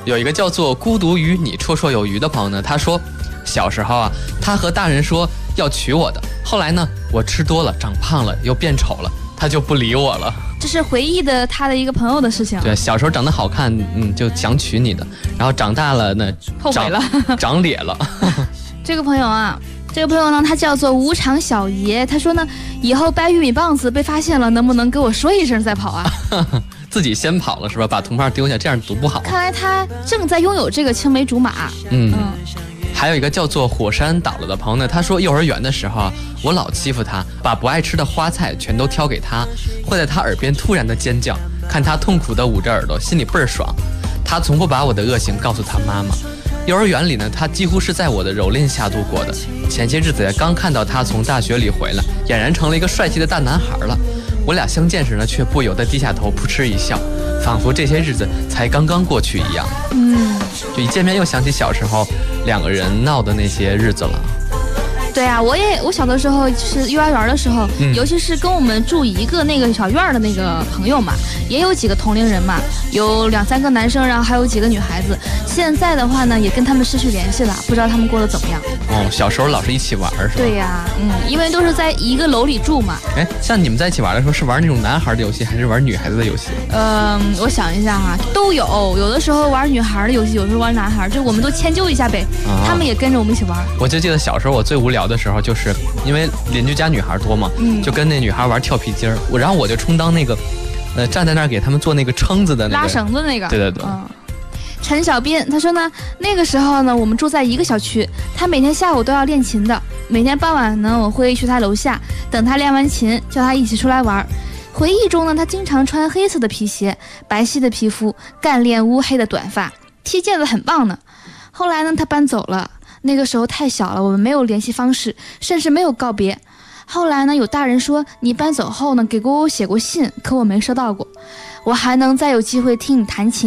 有一个叫做孤独与你绰绰有余的朋友呢，他说小时候啊，他和大人说要娶我的，后来呢，我吃多了长胖了又变丑了，他就不理我了。 这是回忆的他的一个朋友的事情。 对，小时候长得好看，就想娶你的，然后长大了呢， 后悔了， 长咧了。 这个朋友呢，他叫做无常小爷，他说呢，以后掰玉米棒子被发现了，能不能给我说一声再跑啊？ 自己先跑了是吧？把铜牌丢下，这样多不好。 看来他正在拥有这个青梅竹马。 还有一个叫做火山倒了的朋友呢，他说幼儿园的时候啊，我老欺负他，把不爱吃的花菜全都挑给他，会在他耳边突然的尖叫，看他痛苦的捂着耳朵，心里倍儿爽。他从不把我的恶行告诉他妈妈。幼儿园里呢，他几乎是在我的蹂躏下度过的。前些日子刚看到他从大学里回来，俨然成了一个帅气的大男孩了。我俩相见时呢，却不由得低下头扑哧一笑，仿佛这些日子才刚刚过去一样。就一见面又想起小时候两个人闹的那些日子了。 对啊，我小的时候就是幼儿园的时候，尤其是跟我们住一个那个小院的那个朋友嘛，也有几个同龄人嘛，有2、3个男生，然后还有几个女孩子。现在的话呢，也跟他们失去联系了，不知道他们过得怎么样。 小时候老是一起玩是吧？ 对呀，因为都是在一个楼里住嘛。 像你们在一起玩的时候，是玩那种男孩的游戏，还是玩女孩子的游戏？ 我想一下哈，都有。有的时候玩女孩的游戏，有时候玩男孩，就我们都迁就一下呗。他们也跟着我们一起玩。 我就记得小时候我最无聊的时候，就是因为邻居家女孩多嘛，就跟那女孩玩跳皮筋儿，然后我就充当那个，站在那儿给他们做那个撑子的那个拉绳子那个。 对。 陈小斌他说呢，那个时候呢，我们住在一个小区，他每天下午都要练琴的，每天傍晚呢，我会去他楼下等他练完琴，叫他一起出来玩。回忆中呢，他经常穿黑色的皮鞋，白皙的皮肤，干练乌黑的短发，踢毽子很棒呢。后来呢，他搬走了，那个时候太小了，我们没有联系方式，甚至没有告别。后来呢，有大人说你搬走后呢，给我写过信，可我没收到过。我还能再有机会听你弹琴。